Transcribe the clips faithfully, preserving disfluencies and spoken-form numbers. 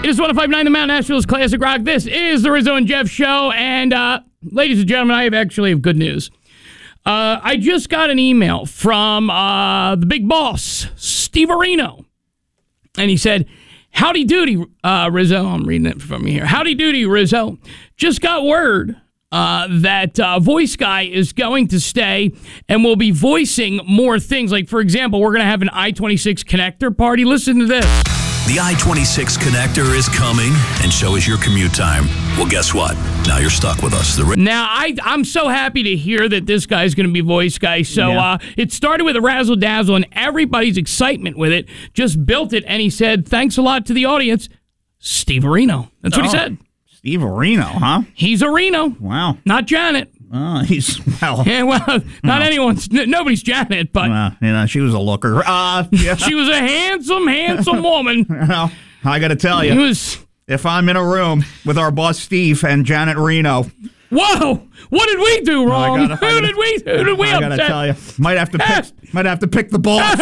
It is one oh five point nine The Mount, Nashville's Classic Rock. This is the Rizzo and Jeff Show. And, uh, ladies and gentlemen, I have actually have good news. Uh, I just got an email from uh, the big boss, Steve Areno. And he said, howdy doody, uh, Rizzo. I'm reading it from here. Howdy doody, Rizzo. Just got word uh, that uh, Voice Guy is going to stay and will be voicing more things. Like, for example, we're going to have an I twenty-six connector party. Listen to this. The I twenty-six connector is coming, and so is your commute time. Well, guess what? Now you're stuck with us. The now, I, I'm so happy to hear that this guy's going to be Voice Guy. So yeah. uh, it started with a razzle-dazzle, and everybody's excitement with it just built it. And he said, thanks a lot to the audience, Steve Areno. That's what oh, he said. Steve Areno, huh? He's Areno. Wow. Not Janet. Uh, he's, well. Yeah, well, not no. anyone's, n- nobody's Janet, but. Uh, you know, she was a looker. Uh, yeah. She was a handsome, handsome woman. Well, I got to tell you, it was, if I'm in a room with our boss Steve and Janet Reno. Whoa! What did we do wrong? Well, gotta, who gotta, did we? Who did we I upset? gotta tell you, might have to pick. might have to pick the boss.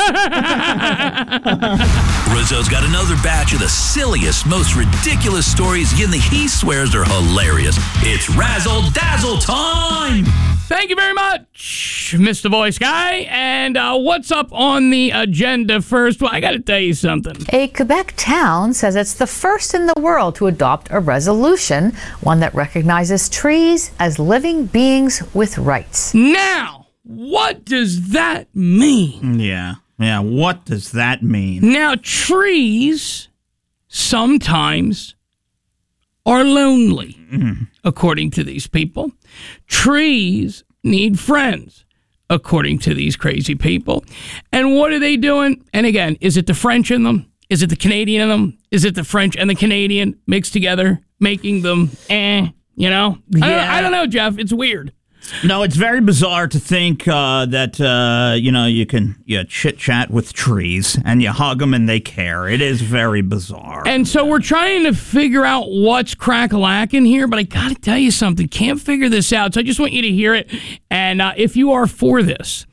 Rizzo's got another batch of the silliest, most ridiculous stories in the he swears are hilarious. It's Razzle Dazzle time. Thank you very much, Mister Voice Guy. And uh, what's up on the agenda first? Well, I got to tell you something. A Quebec town says it's the first in the world to adopt a resolution, one that recognizes trees as living beings with rights. Now, what does that mean? Yeah, yeah. What does that mean? Now, trees sometimes are lonely, mm. according to these people. Trees need friends, according to these crazy people. And what are they doing? And again, is it the French in them? Is it the Canadian in them? Is it the French and the Canadian mixed together, making them eh, you know? Yeah. I don't, I don't know, Jeff. It's weird. No, it's very bizarre to think uh, that, uh, you know, you can you chit-chat with trees and you hug them and they care. It is very bizarre. And so we're trying to figure out what's crack-a-lackin' here, but I got to tell you something. Can't figure this out, so I just want you to hear it. And uh, if you are for this,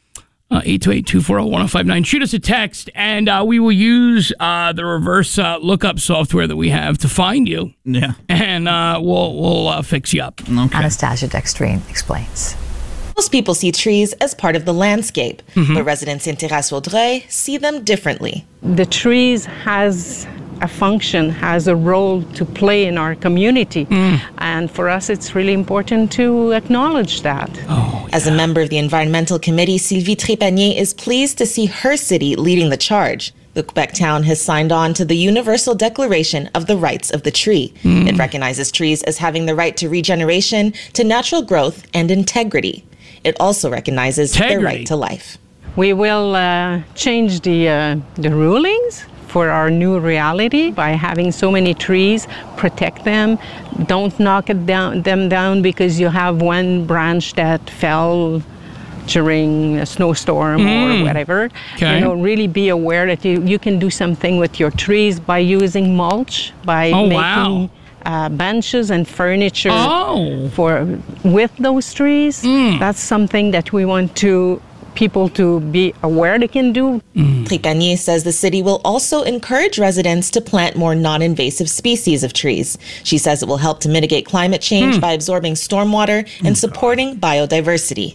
uh, eight two eight, two four zero, one zero five nine, shoot us a text, and uh, we will use uh, the reverse uh, lookup software that we have to find you. Yeah. And uh, we'll, we'll uh, fix you up. Okay. Anastasia Dextrine explains. Most people see trees as part of the landscape, mm-hmm. but residents in Terrasse-Vaudreuil see them differently. The trees has a function, has a role to play in our community. Mm. And for us, it's really important to acknowledge that. Oh, yeah. As a member of the Environmental Committee, Sylvie Trépanier is pleased to see her city leading the charge. The Quebec town has signed on to the Universal Declaration of the Rights of the Tree. Mm. It recognizes trees as having the right to regeneration, to natural growth, and integrity. It also recognizes integrity. their right to life. We will uh, change the, uh, the rulings for our new reality by having so many trees, protect them, don't knock it down, them down because you have one branch that fell during a snowstorm mm. or whatever. Okay. You know, really be aware that you, you can do something with your trees by using mulch, by oh, making wow. uh, benches and furniture oh. for with those trees. Mm. That's something that we want to people to be aware they can do. Mm. Trépanier says the city will also encourage residents to plant more non-invasive species of trees. She says it will help to mitigate climate change mm. by absorbing stormwater and oh, supporting God. biodiversity.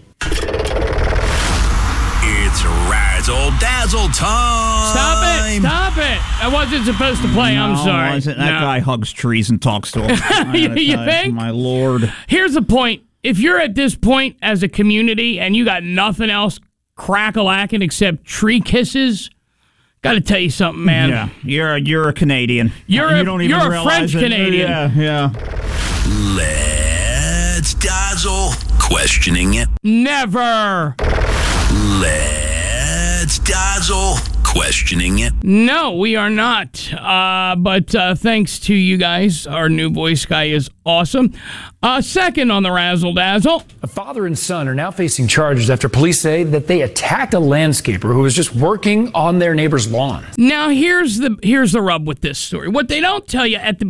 It's Razzle Dazzle time. Stop it! Stop it! I wasn't supposed to play. No, I'm sorry. Wasn't. No. That guy hugs trees and talks to them. you you think? You, my lord. Here's the point. If you're at this point as a community and you got nothing else crack-a-lacking except tree kisses, got to tell you something, man. Yeah, you're a, you're a Canadian. You're you a, don't even you're a French it. Canadian. Yeah, yeah. Let's dazzle. Questioning it. Never. Let's dazzle. Questioning it. No, we are not. Uh, but uh, thanks to you guys, our new voice guy is awesome. Uh, second on the Razzle Dazzle. A father and son are now facing charges after police say that they attacked a landscaper who was just working on their neighbor's lawn. Now, here's the here's the rub with this story. What they don't tell you at the